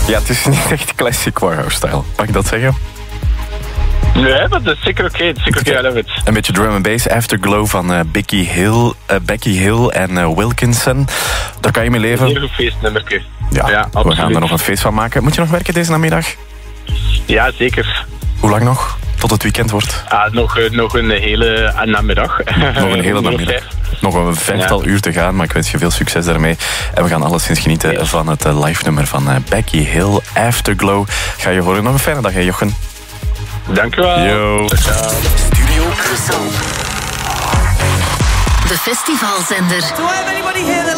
Ja, het is niet echt classic Warhouse-style. Mag ik dat zeggen? Nee, maar dat is zeker oké. I love it. Een beetje drum and bass, Afterglow van Becky Hill en Wilkinson. Daar kan je mee leven. Een heel goed feestnummerke. Ja, we gaan er nog een feest van maken. Moet je nog werken deze namiddag? Ja, zeker. Hoe lang nog? Tot het weekend wordt? Nog een hele namiddag. Nog een hele namiddag. Nog een 5-tal uur te gaan, maar ik wens je veel succes daarmee. En we gaan alleszins genieten van het live nummer van Becky Hill, Afterglow. Ga je horen. Nog een fijne dag, hè, Jochen. Dank u wel. Yo. Studio Brussel. De festivalzender. Do I have anybody here that